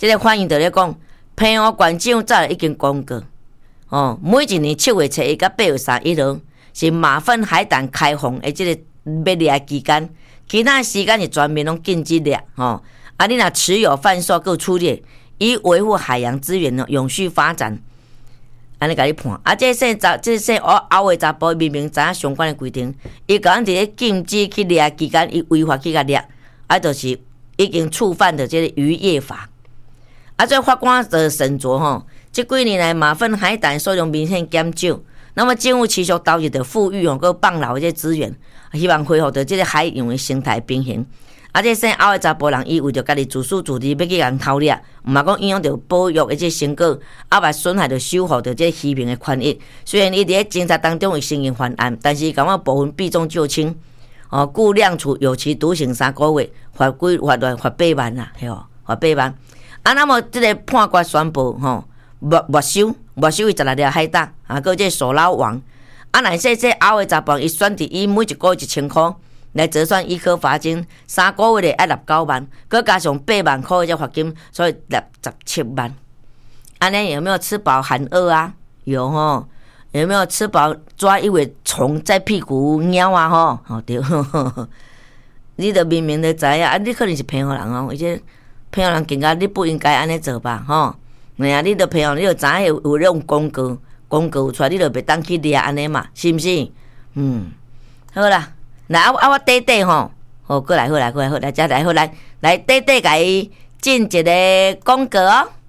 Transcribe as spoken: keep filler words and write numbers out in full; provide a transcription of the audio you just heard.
这个反应就咧讲，澎湖县长早已经讲过，哦，每一年七月初一到八月三十一号是马粪海胆开放的这个要猎期间，其他时间是全面拢禁止猎，哦，啊，你若持有、贩售、佮出猎，以维护海洋资源的永续发展。安尼甲你判，啊，这说查，这说我后个查甫明明知影相关的规定，伊甲咱伫咧禁止去猎期间，伊违法去甲猎，啊，就是已经触犯的这个渔业法。啊，这法官的审酌吼，这几年来马粪海胆数量明显减少，那么政府持续投入的富裕吼，佮放流这资源，希望恢复到这个海洋的生态平衡。啊，这生后的查甫人，伊为着家己自私自利，要去人偷猎，毋嘛讲影响到保育的这成果，啊，嘛损害到守护到这渔民的权益。虽然伊伫咧侦查当中会承认犯案，但是感觉部分避重就轻，哦，故量处有期徒刑三个月，罚几罚罚罚八万啦，嘿吼，罚八万。啊，那么这个判决宣布吼，没没收，没收伊十六条海胆，啊，搁这捕捞王。啊，若说这后的查甫人，伊选择以每一个月一千块。来折算一颗罚金，三个月的爱六九万，佮加上八万块的这罚金，所以六十七万。安尼有没有吃饱喊饿啊？有吼，有没有吃饱抓一尾虫在屁股咬啊？吼，哦对，呵呵你都明明的知影，啊，你可能是澎湖人哦，而且澎湖人更加你不应该安尼做吧？吼，哎呀，你都澎湖，你就知影有有那种公告，公告出来，你就袂当去掠安尼嘛，是毋是？嗯，好啦。来啊啊！我短短吼，好，过来，过来，过来，过来，再来，好来，来短短甲伊进一个广告哦。